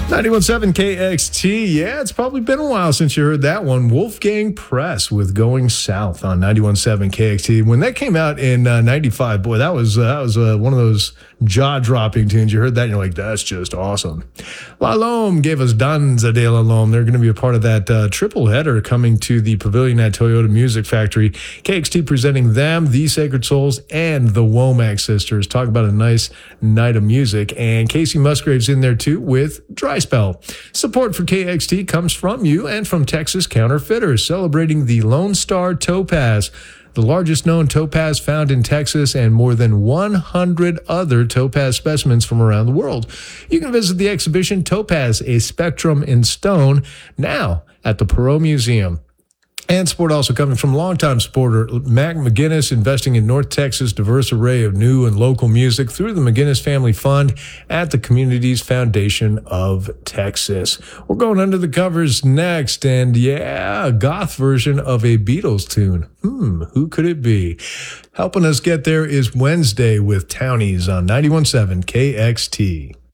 91.7 KXT. Yeah, it's probably been a while since you heard that one. Wolfgang Press with Going South on 91.7 KXT. When that came out in 95, boy, that was one of those jaw-dropping tunes. You heard that and you're like, that's just awesome. La Lome gave us Danza de la Lome. They're going to be a part of that triple header coming to the Pavilion at Toyota Music Factory. KXT presenting them, The Sacred Souls, and the Womack Sisters. Talk about a nice night of music. And Casey Musgrave's in there too with Dry Spell. Support for KXT comes from you and from Texas Counterfeiters, celebrating the Lone Star Topaz, the largest known topaz found in Texas, and more than 100 other topaz specimens from around the world. You can visit the exhibition Topaz, a Spectrum in Stone, now at the Perot Museum. And support also coming from longtime supporter Mac McGinnis, investing in North Texas' diverse array of new and local music through the McGinnis Family Fund at the Communities Foundation of Texas. We're going under the covers next, and yeah, a goth version of a Beatles tune. Who could it be? Helping us get there is Wednesday with Townies on 91.7 KXT.